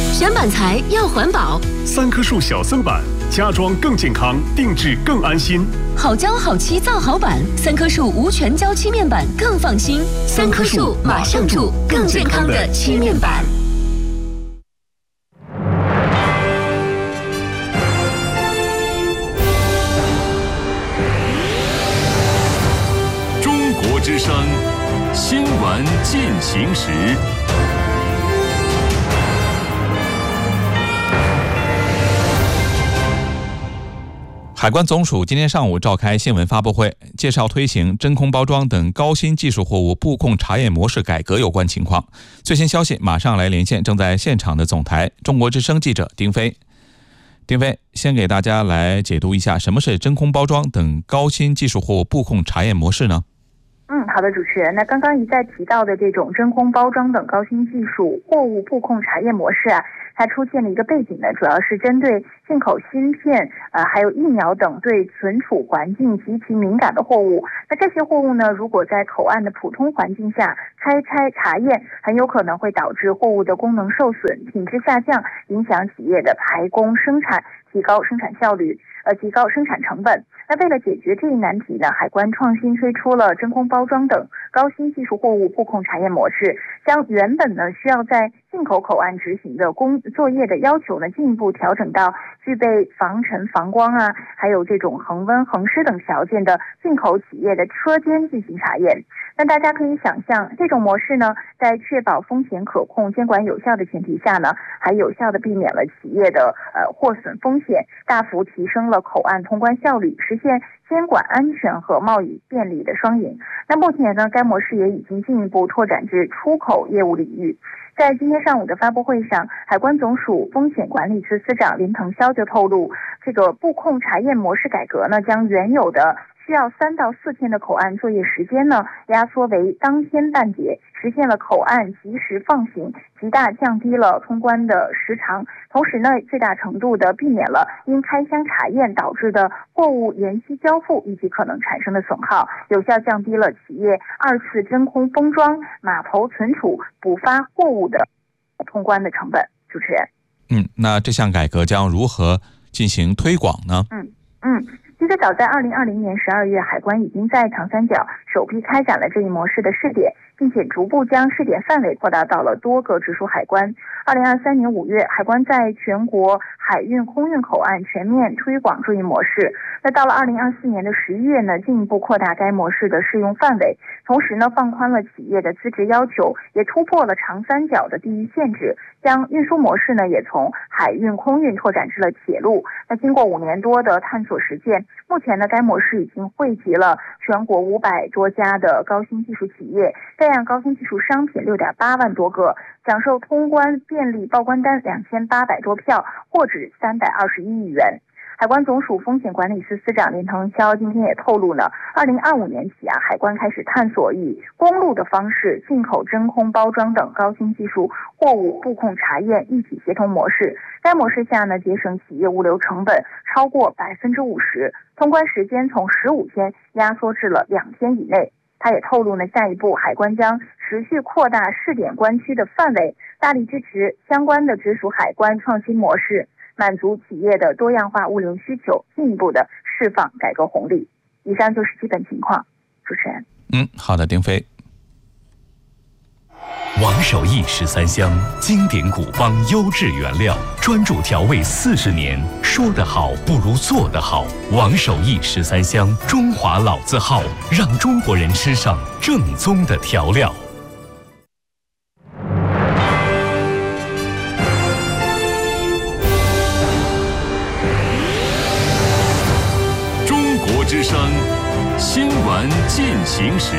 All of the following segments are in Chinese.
选板材要环保， 三棵树小森板，家装更健康，定制更安心。 好胶好漆造好板，三棵树无全胶漆面板更放心。三棵树马上住更健康的漆面板。 中国之声新闻进行时。 海关总署今天上午召开新闻发布会，介绍推行真空包装等高新技术货物布控查验模式改革有关情况。最新消息马上来连线正在现场的总台中国之声记者丁飞。丁飞，先给大家来解读一下什么是真空包装等高新技术货物布控查验模式呢？ 好的，主持人，那刚刚一再提到的这种真空包装等高新技术货物布控查验模式它出现的一个背景呢，主要是针对进口芯片、还有疫苗等对存储环境极其敏感的货物。那这些货物呢，如果在口岸的普通环境下开拆查验，很有可能会导致货物的功能受损、品质下降，影响企业的排工生产，提高生产效率，提高生产成本。那为了解决这一难题呢，海关创新推出了真空包装等高新技术货物布控查验模式，将原本呢需要在进口口岸执行的作业的要求呢，进一步调整到具备防尘防光还有这种恒温恒湿等条件的进口企业的车间进行查验。那大家可以想象，这种模式呢，在确保风险可控、监管有效的前提下呢，还有效的避免了企业的获损风险，大幅提升了口岸通关效率，实现监管安全和贸易便利的双赢。那目前呢，该模式也已经进一步拓展至出口业务领域。在今天上午的发布会上，海关总署风险管理司司长林腾霄就透露，这个布控查验模式改革呢，将原有的需要3到4天的口岸作业时间呢，压缩为当天办结，实现了口岸及时放行，极大降低了通关的时长。同时呢，最大程度的避免了因开箱查验导致的货物延期交付以及可能产生的损耗，有效降低了企业2次真空封装、码头存储、补发货物的通关的成本。主持人， 那这项改革将如何进行推广呢？ 其实早在2020年12月，海关已经在长三角首批开展了这一模式的试点，并且逐步将试点范围扩大到了多个直属海关。2023年5月，海关在全国海运空运口岸全面推广这一模式。那到了2024年的11月呢，进一步扩大该模式的适用范围，同时呢，放宽了企业的资质要求，也突破了长三角的地域限制，将运输模式呢也从海运空运拓展至了铁路。那经过5年多的探索实践，目前呢，该模式已经汇集了全国500多家的高新技术企业，这样高新技术商品6.8万多个，享受通关便利报关单2800多票，获指321亿元。海关总署风险管理司司长林腾霄今天也透露了，2025年起海关开始探索以公路的方式进口真空包装等高新技术货物布控查验一体协同模式。该模式下呢，节省企业物流成本超过50%，通关时间从15天压缩至了2天以内。他也透露呢，下一步海关将持续扩大试点关区的范围，大力支持相关的直属海关创新模式，满足企业的多样化物流需求，进一步的释放改革红利。以上就是基本情况。主持人， 好的，丁飞。 王守义13香，经典古方，优质原料，专注调味40年。说得好不如做得好。王守义13香，中华老字号，让中国人吃上正宗的调料。中国之声新闻进行时。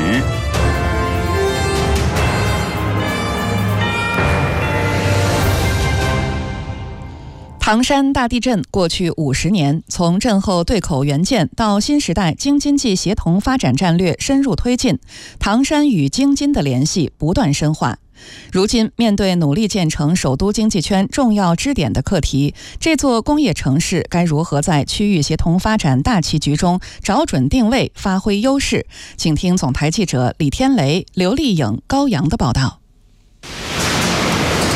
唐山大地震过去50年，从震后对口援建到新时代京津冀协同发展战略深入推进，唐山与京津的联系不断深化。如今，面对努力建成首都经济圈重要支点的课题，这座工业城市该如何在区域协同发展大棋局中找准定位、发挥优势？请听总台记者李天雷、刘丽颖、高阳的报道。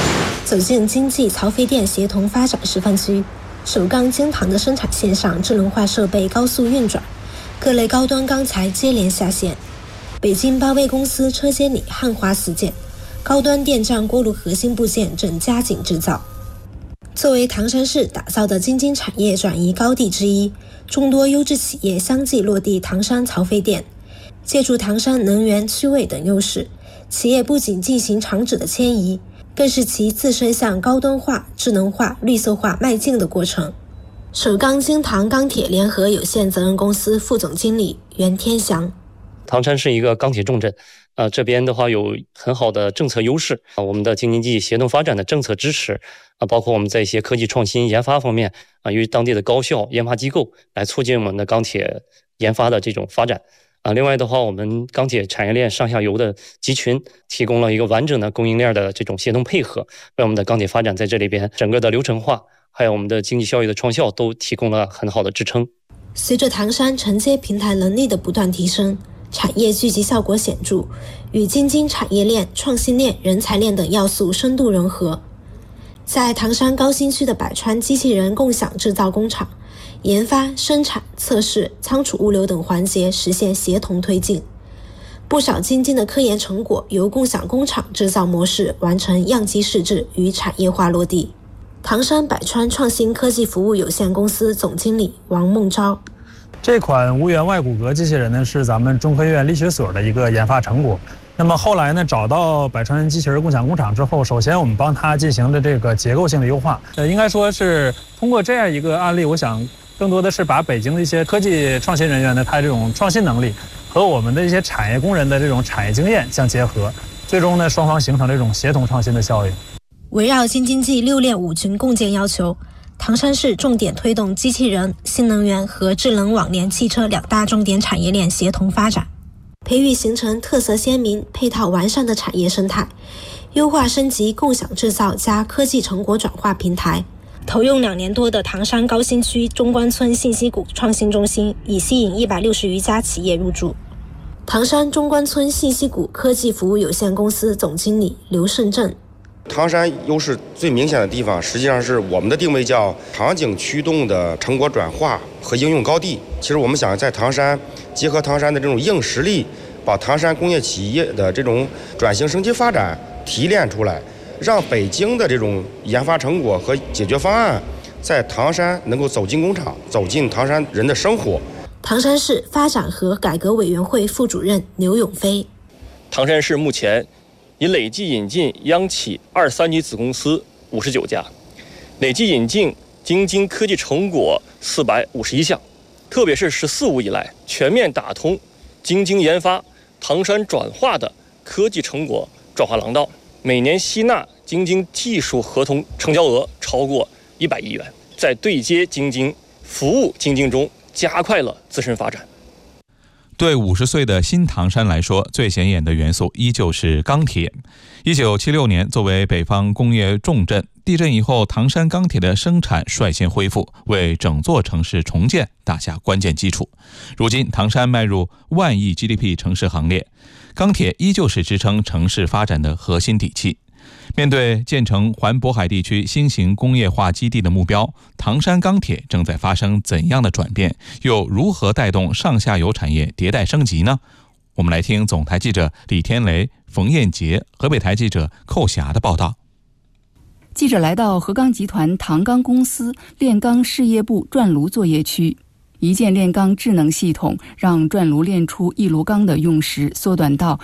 走进经济曹妃甸协同发展示范区，首钢精糖的生产线上智能化设备高速运转，各类高端钢材接连下线。北京8位公司车间里焊花4件，高端电站锅炉核心部件正加紧制造。作为唐山市打造的京津产业转移高地之一，众多优质企业相继落地唐山曹妃甸。借助唐山能源、区位等优势，企业不仅进行厂址的迁移，更是其自身向高端化、智能化、绿色化迈进的过程。首钢精糖钢铁联合有限责任公司副总经理袁天祥： 唐山是一个钢铁重镇，这边的话有很好的政策优势，我们的京津冀协同发展的政策支持，包括我们在一些科技创新研发方面，由于当地的高校研发机构来促进我们的钢铁研发的这种发展。另外的话，我们钢铁产业链上下游的集群提供了一个完整的供应链的这种协同配合，为我们的钢铁发展在这里边整个的流程化，还有我们的经济效益的创效都提供了很好的支撑。 随着唐山承接平台能力的不断提升，产业聚集效果显著，与京津产业链、创新链、人才链等要素深度融合。在唐山高新区的百川机器人共享制造工厂，研发、生产、测试、仓储物流等环节实现协同推进。不少京津的科研成果由共享工厂制造模式完成样机试制与产业化落地。唐山百川创新科技服务有限公司总经理王梦昭： 这款无源外骨骼机器人呢，是咱们中科院力学所的一个研发成果。那么后来呢，找到百川机器人共享工厂之后，首先我们帮它进行了这个结构性的优化。应该说是通过这样一个案例，我想更多的是把北京的一些科技创新人员的他这种创新能力和我们的一些产业工人的这种产业经验相结合，最终呢，双方形成这种协同创新的效应。 围绕京津冀6链5群共建要求，唐山市重点推动机器人、新能源和智能网联汽车2大重点产业链协同发展，培育形成特色鲜明、配套完善的产业生态，优化升级共享制造加科技成果转化平台。投用2年多的唐山高新区中关村信息谷创新中心已吸引160余家企业入驻。唐山中关村信息谷科技服务有限公司总经理刘胜正： 唐山优势最明显的地方，实际上是我们的定位叫场景驱动的成果转化和应用高地。其实我们想在唐山结合唐山的这种硬实力，把唐山工业企业的这种转型升级发展提炼出来，让北京的这种研发成果和解决方案在唐山能够走进工厂，走进唐山人的生活。 唐山市发展和改革委员会副主任刘永飞： 唐山市目前已累计引进央企2、3级子公司59家，累计引进京津科技成果451项，特别是“14五”以来，全面打通京津研发、唐山转化的科技成果转化廊道，每年吸纳京津技术合同成交额超过100亿元，在对接京津、服务京津中加快了自身发展。 对50岁的新唐山来说，最显眼的元素依旧是钢铁。1976年，作为北方工业重镇，地震以后，唐山钢铁的生产率先恢复，为整座城市重建打下关键基础。如今，唐山迈入万亿 GDP 城市行列，钢铁依旧是支撑城市发展的核心底气。面对建成环渤海地区新型工业化基地的目标，唐山钢铁正在发生怎样的转变？又如何带动上下游产业迭代升级呢？我们来听总台记者李天雷、冯艳杰、河北台记者寇霞的报道。 记者来到河钢集团唐钢公司炼钢事业部转炉作业区，一键炼钢智能系统让转炉炼出1炉钢的用时缩短到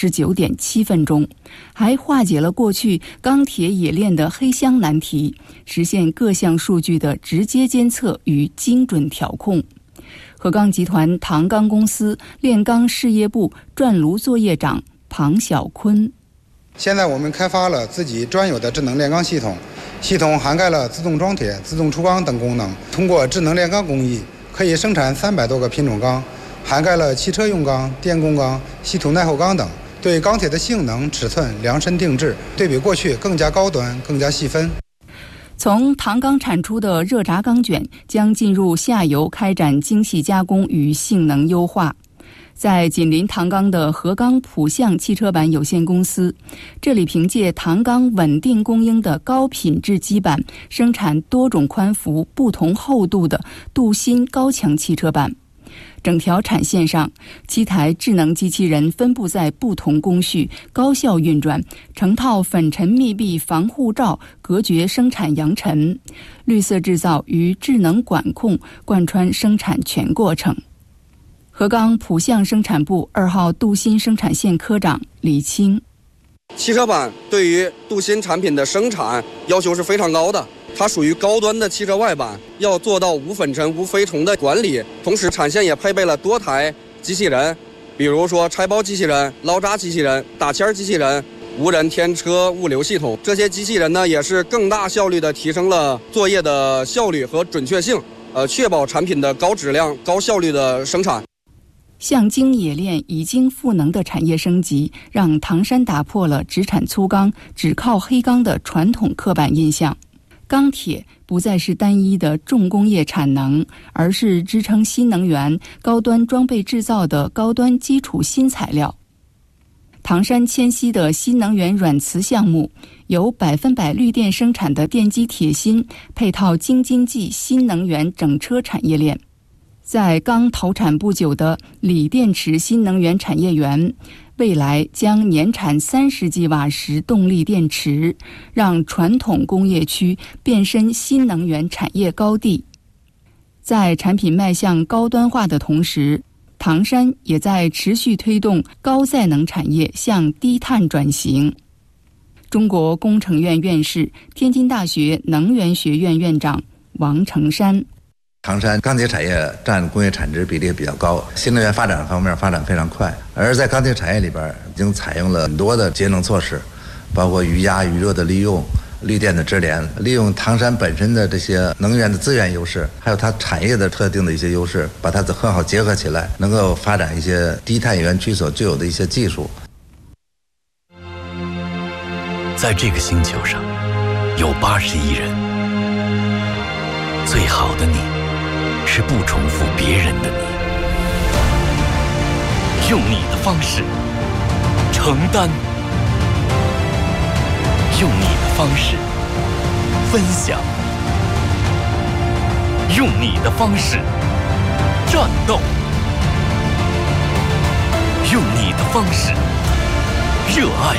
29.7分钟，还化解了过去钢铁冶炼的黑箱难题，实现各项数据的直接监测与精准调控。河钢集团唐钢公司炼钢事业部转炉作业长庞小坤： 现在我们开发了自己专有的智能炼钢系统，系统涵盖了自动装铁、自动出钢等功能，通过智能炼钢工艺可以生产300多个品种钢，涵盖了汽车用钢、电工钢、稀土耐候钢等，对钢铁的性能、尺寸量身定制，对比过去更加高端、更加细分。 从唐钢产出的热轧钢卷将进入下游开展精细加工与性能优化。 在紧邻唐钢的河钢浦项汽车板有限公司，这里凭借唐钢稳定供应的高品质基板，生产多种宽幅、不同厚度的镀锌高强汽车板。整条产线上，7台智能机器人分布在不同工序，高效运转，成套粉尘密闭防护罩隔绝生产扬尘，绿色制造与智能管控贯穿生产全过程。河钢浦项生产部2号镀锌生产线科长李清： 汽车板对于镀锌产品的生产要求是非常高的，它属于高端的汽车外板，要做到无粉尘、无飞虫的管理。同时，产线也配备了多台机器人，比如说拆包机器人、捞渣机器人、打签机器人、无人天车物流系统。这些机器人呢，也是更大效率地提升了作业的效率和准确性，确保产品的高质量、高效率的生产。 向精冶炼、已经赋能的产业升级，让唐山打破了只产粗钢、只靠黑钢的传统刻板印象。钢铁不再是单一的重工业产能，而是支撑新能源、高端装备制造的高端基础新材料。唐山迁西的新能源软瓷项目，由100%绿电生产的电机铁芯配套京津冀新能源整车产业链。在刚投产不久的锂电池新能源产业园，未来将年产30吉瓦时动力电池，让传统工业区变身新能源产业高地。在产品迈向高端化的同时，唐山也在持续推动高再能产业向低碳转型。中国工程院院士、天津大学能源学院院长王成山： 唐山钢铁产业占工业产值比例比较高，新能源发展方面发展非常快。而在钢铁产业里边，已经采用了很多的节能措施，包括余压、余热的利用、绿电的直联，利用唐山本身的这些能源的资源优势，还有它产业的特定的一些优势，把它很好结合起来，能够发展一些低碳园区所具有的一些技术。 在这个星球上，有80亿人，最好的你是不重复别人的你，用你的方式承担，用你的方式分享，用你的方式战斗，用你的方式热爱，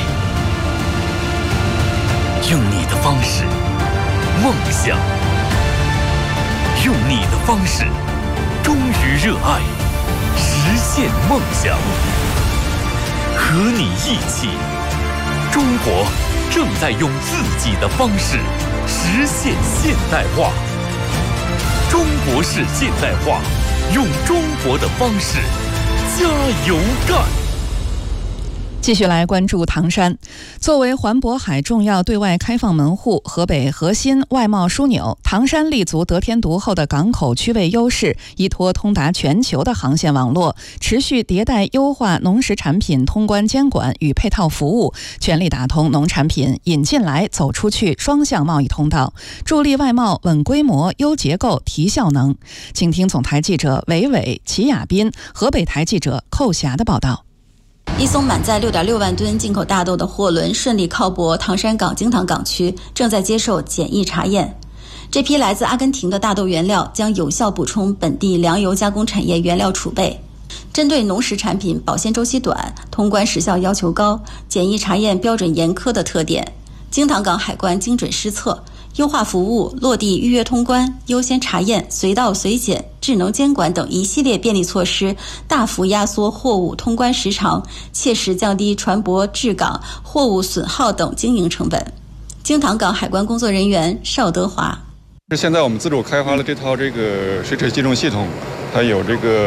用你的方式梦想，用你的方式忠于热爱，实现梦想。和你一起，中国正在用自己的方式实现现代化。中国式现代化，用中国的方式加油干。 继续来关注唐山。作为环渤海重要对外开放门户，河北核心外贸枢纽，唐山立足得天独厚的港口区位优势，依托通达全球的航线网络，持续迭代优化农食产品通关监管与配套服务，全力打通农产品引进来走出去双向贸易通道，助力外贸稳规模、优结构、提效能。请听总台记者韦伟、齐亚斌、河北台记者寇霞的报道。 一艘满载6.6万吨进口大豆的货轮顺利靠泊唐山港京塘港区，正在接受检疫查验。这批来自阿根廷的大豆原料将有效补充本地粮油加工产业原料储备。针对农食产品保鲜周期短、通关时效要求高、检疫查验标准严苛的特点，京塘港海关精准施策，优化服务，落地预约通关、优先查验、随到随检、智能监管等一系列便利措施，大幅压缩货物通关时长，切实降低船舶滞港、货物损耗等经营成本。京塘港海关工作人员邵德华： 现在我们自主开发了这套水质记录系统，它有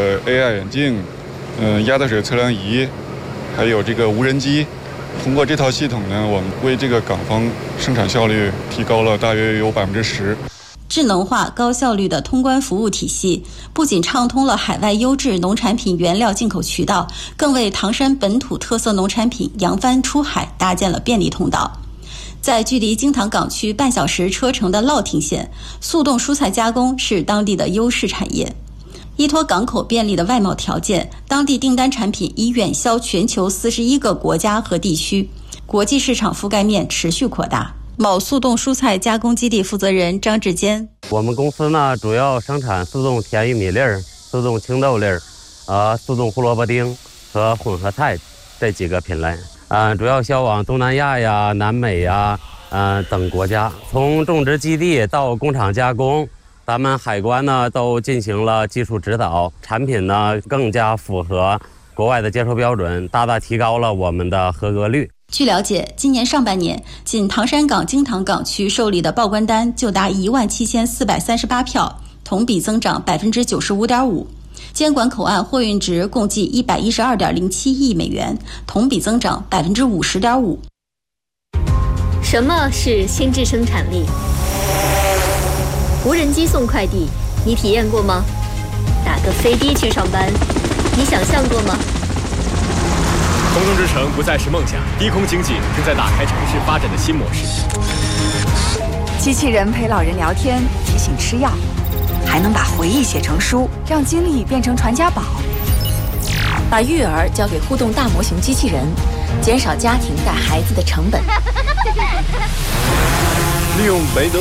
AI 眼镜，压得水测量仪，还有无人机。通过这套系统呢，我们为港方生产效率提高了大约有10%。 智能化、高效率的通关服务体系，不仅畅通了海外优质农产品原料进口渠道，更为唐山本土特色农产品扬帆出海搭建了便利通道。在距离京塘港区半小时车程的乐亭县，速冻蔬菜加工是当地的优势产业。 依托港口便利的外贸条件，当地订单产品已远销全球41个国家和地区，国际市场覆盖面持续扩大。某速冻蔬菜加工基地负责人张志坚： 我们公司呢，主要生产速冻甜玉米粒儿、速冻青豆粒儿、速冻胡萝卜丁和混合菜这几个品类。主要销往东南亚呀、南美呀、等国家。从种植基地到工厂加工，咱们海关呢都进行了技术指导，产品呢更加符合国外的接收标准，大大提高了我们的合格率。 据了解，今年上半年，仅唐山港京塘港区受理的报关单就达17438票，同比增长95.5%。监管口岸货运值共计112.07亿美元，同比增长50.5%。 什么是心智生产力？无人机送快递，你体验过吗？打个飞的去上班，你想象过吗？ 空中之城不再是梦想，低空经济正在打开城市发展的新模式。 机器人陪老人聊天，提醒吃药，还能把回忆写成书，让经历变成传家宝。 把育儿交给互动大模型机器人，减少家庭带孩子的成本。 利用梅德